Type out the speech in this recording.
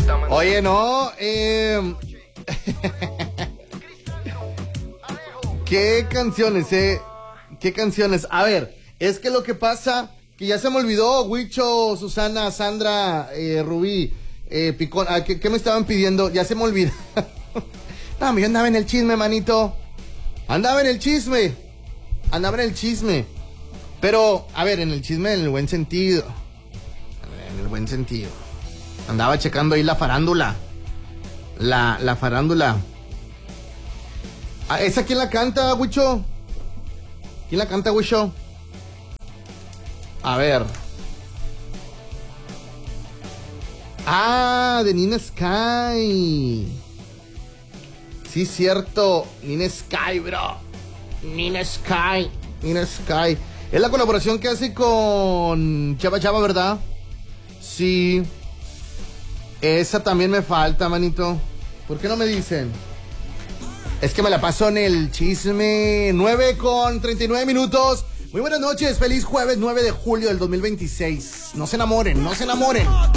Oye, no, ¿qué canciones, ¿Qué canciones? A ver, es que lo que pasa, que ya se me olvidó, Huicho, Susana, Sandra, Rubí, Picón, ¿qué me estaban pidiendo? Ya se me olvidó. No, yo andaba en el chisme, manito. Andaba en el chisme. Pero, a ver, en el chisme en el buen sentido. En el buen sentido. Andaba checando ahí la farándula. La farándula. ¿Esa quién la canta, Huicho? ¿Quién la canta, Huicho? A ver. De Nina Sky. Sí, cierto. Nina Sky, bro. Nina Sky. Es la colaboración que hace con Chava Chava, ¿verdad? Sí. Esa también me falta, manito. ¿Por qué no me dicen? Es que me la paso en el chisme. 9:39. Muy buenas noches. Feliz jueves 9 de julio del 2026. No se enamoren.